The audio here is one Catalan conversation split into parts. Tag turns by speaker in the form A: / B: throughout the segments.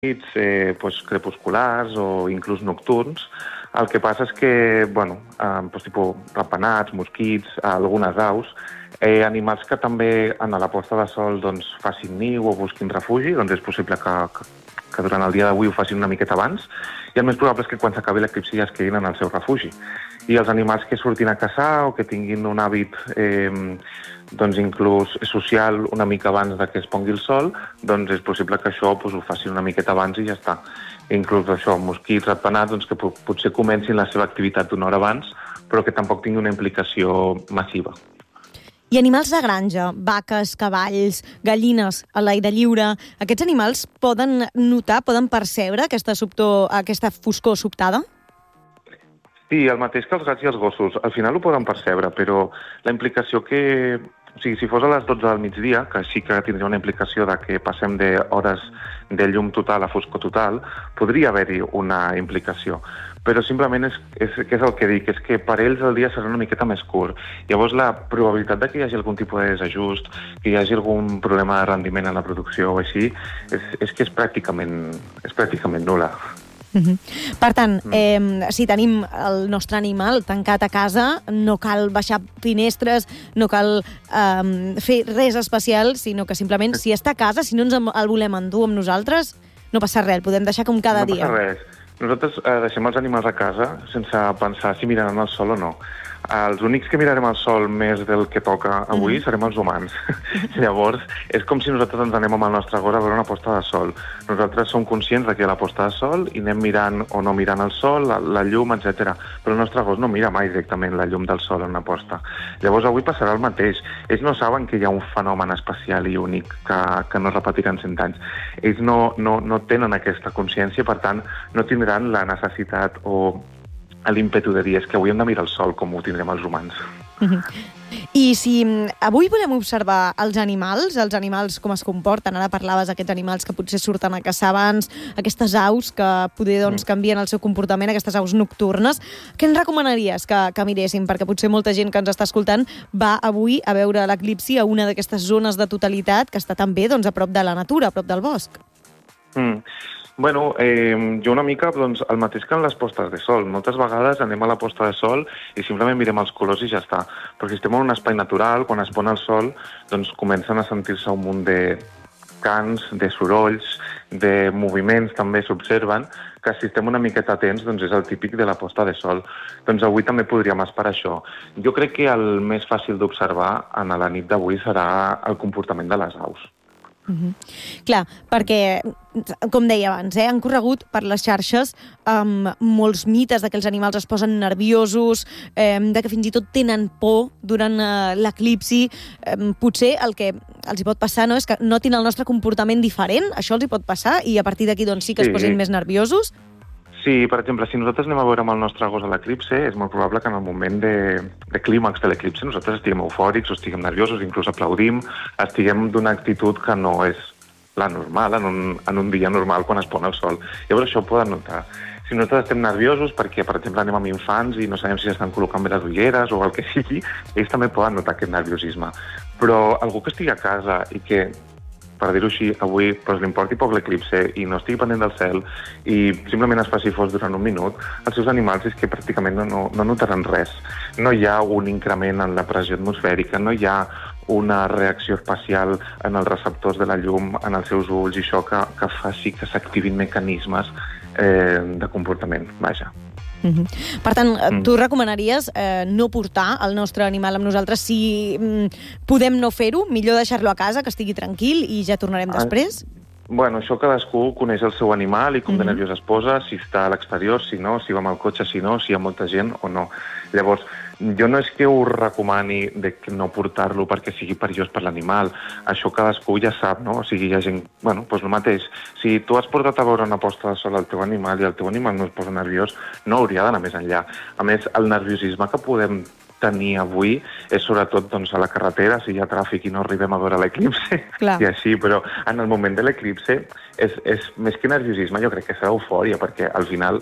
A: crepusculars o inclús nocturns. El que passa és que, tipus ratpenats, mosquits, algunes aus, animals que també en la posta de sol facin niu o busquin refugi, doncs és possible que durant el dia d'avui ho facin una miqueta abans, i el més probable és que quan s'acabi l'eclipsi ja es quedin en el seu refugi. I els animals que surtin a caçar o que tinguin un hàbit inclús social una mica abans que es pongui el sol, doncs és possible que això ho facin una miqueta abans i ja està. Inclús això, mosquits, ratpenats, que potser comencin la seva activitat una hora abans, però que tampoc tingui una implicació massiva.
B: I animals de granja, vaques, cavalls, gallines a l'aire lliure, aquests animals poden notar, poden percebre aquesta foscor sobtada?
A: Sí, el mateix que els gats i els gossos. Al final ho poden percebre, però la implicació que... O sigui, si fos a les 12 del migdia, que sí que tindria una implicació de que passem d'hores de llum total a foscor total, podria haver-hi una implicació. Però simplement és el que dic, és que per ells el dia serà una miqueta més curt. Llavors la probabilitat de que hi hagi algun tipus de desajust, que hi hagi algun problema de rendiment en la producció o així, és que és pràcticament nul·la.
B: Per tant, si tenim el nostre animal tancat a casa, no cal baixar finestres, no cal fer res especial, sinó que simplement, si està a casa, si no ens el volem endur amb nosaltres, no passa res, el podem deixar com cada dia.
A: No passa res. Nosaltres deixem els animals a casa sense pensar si miraran el sol o no. Els únics que mirarem el sol més del que toca avui serem els humans. Llavors, és com si nosaltres ens anem amb el nostre gos a veure una posta de sol. Nosaltres som conscients que hi ha la posta de sol i anem mirant o no mirant el sol, la llum, etc. Però el nostre gos no mira mai directament la llum del sol en una posta. Llavors, avui passarà el mateix. Ells no saben que hi ha un fenomen especial i únic que no es repetirà en 100 anys. Ells no tenen aquesta consciència, per tant, no tindran la necessitat o l'ímpetu de dir és que avui hem de mirar el sol com ho tindrem els humans.
B: I si avui volem observar els animals com es comporten, ara parlaves d'aquests animals que potser surten a caçar abans, aquestes aus que poder canvien el seu comportament, aquestes aus nocturnes, què ens recomanaries que miréssim? Perquè potser molta gent que ens està escoltant va avui a veure l'eclipsi a una d'aquestes zones de totalitat que està també a prop de la natura, a prop del bosc.
A: Jo una mica el mateix que en les postes de sol. Moltes vegades anem a la posta de sol i simplement mirem els colors i ja està. Però si estem en un espai natural, quan es pon el sol, comencen a sentir-se un munt de cants, de sorolls, de moviments també s'observen, que si estem una miqueta atents és el típic de la posta de sol. Doncs avui també podríem esperar això. Jo crec que el més fàcil d'observar a la nit d'avui serà el comportament de les aus.
B: Clar, perquè, com deia abans, han corregut per les xarxes molts mites de que els animals es posen nerviosos, de que fins i tot tenen por durant l'eclipsi. Potser el que els hi pot passar és que notin el nostre comportament diferent, això els hi pot passar, i a partir d'aquí sí que es posin més nerviosos.
A: Sí, per exemple, si nosaltres anem a veure amb el nostre gos a l'eclipse, és molt probable que en el moment de clímax de l'eclipse nosaltres estiguem eufòrics o estiguem nerviosos, inclús aplaudim, estiguem d'una actitud que no és la normal en un dia normal quan es pon el sol. Llavors això ho poden notar. Si nosaltres estem nerviosos perquè, per exemple, anem amb infants i no sabem si s'estan col·locant bé les ulleres o el que sigui, ells també poden notar aquest nerviosisme. Però algú que estigui a casa i que, per dir-ho així, avui li importi poc l'eclipse i no estigui pendent del cel i simplement es faci fos durant un minut, els seus animals és que pràcticament no notaran res. No hi ha un increment en la pressió atmosfèrica, no hi ha una reacció espacial en els receptors de la llum, en els seus ulls, i això que faci que s'activin mecanismes de comportament. Vaja.
B: Per tant, tu recomanaries no portar el nostre animal amb nosaltres si podem no fer-ho? Millor deixar-lo a casa, que estigui tranquil i ja tornarem després?
A: Això cadascú coneix el seu animal i com de nerviós es posa, si està a l'exterior, si no, si va amb el cotxe, si no, si hi ha molta gent o no. Llavors, jo no és que ho recomani de no portar-lo perquè sigui perillós per l'animal. Això cadascú ja sap, no? O sigui, hi ha gent... el mateix. Si tu has portat a veure una posta de sol al teu animal i el teu animal no es posa nerviós, no hauria d'anar més enllà. A més, el nerviosisme que podem tenir avui és sobretot a la carretera, si hi ha tràfic i no arribem a veure l'eclipse, i així, però en el moment de l'eclipse és més que nerviosisme, jo crec que serà eufòria, perquè al final,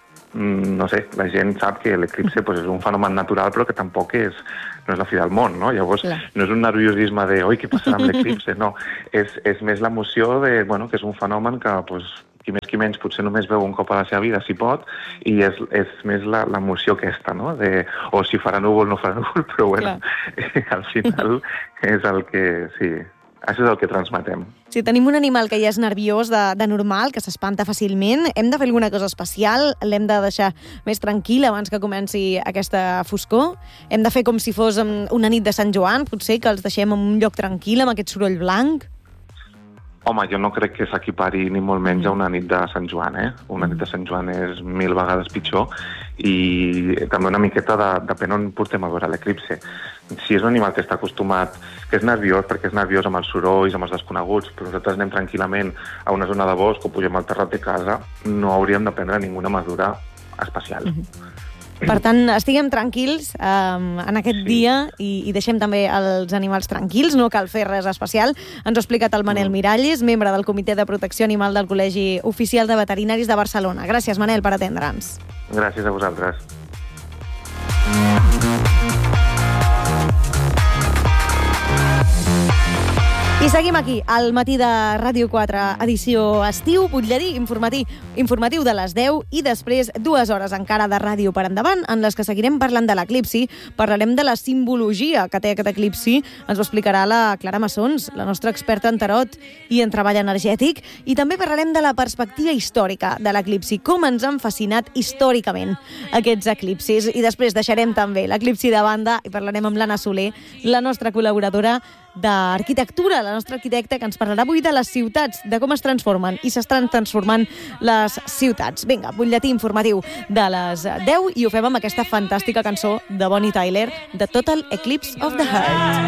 A: no sé, la gent sap que l'eclipse és un fenomen natural, però que tampoc no és la fi del món, no? Llavors, no és un nerviosisme de què passarà amb l'eclipse, no. És més l'emoció de, que és un fenomen que, qui més menys potser només veu un cop a la seva vida, si pot, i és més l'emoció aquesta, no? O si farà núvol, no farà núvol, però bueno, al final és el que, sí, això és el que transmetem.
B: Si tenim un animal que ja és nerviós de normal, que s'espanta fàcilment, hem de fer alguna cosa especial? L'hem de deixar més tranquil abans que comenci aquesta foscor? Hem de fer com si fos una nit de Sant Joan, potser, que els deixem en un lloc tranquil, amb aquest soroll blanc?
A: Home, jo no crec que s'equipari ni molt menys a una nit de Sant Joan, eh? Una nit de Sant Joan és 1000 vegades pitjor i també una miqueta depèn on portem a veure l'eclipse. Si és un animal que està acostumat, que és nerviós perquè és nerviós amb els sorolls, amb els desconeguts, però nosaltres anem tranquil·lament a una zona de bosc o pugem al terrat de casa, no hauríem de prendre ninguna mesura especial.
B: Per tant, estiguem tranquils en aquest dia i deixem també els animals tranquils, no cal fer res especial. Ens ho ha explicat el Manel Miralles, membre del Comitè de Protecció Animal del Col·legi Oficial de Veterinaris de Barcelona. Gràcies, Manel, per atendre'ns.
A: Gràcies a vosaltres.
B: I seguim aquí, al matí de Ràdio 4, edició estiu, butlletí informatiu de les 10 i després 2 hores encara de ràdio per endavant, en les que seguirem parlant de l'eclipsi, parlarem de la simbologia que té aquest eclipsi, ens ho explicarà la Clara Massons, la nostra experta en tarot i en treball energètic, i també parlarem de la perspectiva històrica de l'eclipsi, com ens han fascinat històricament aquests eclipsis, i després deixarem també l'eclipsi de banda i parlarem amb l'Anna Soler, la nostra col·laboradora d'arquitectura, la nostra arquitecta, que ens parlarà avui de les ciutats, de com es transformen i s'estan transformant les ciutats. Vinga, butlletí informatiu de les 10 i ho fem amb aquesta fantàstica cançó de Bonnie Tyler, The Total Eclipse of the Heart.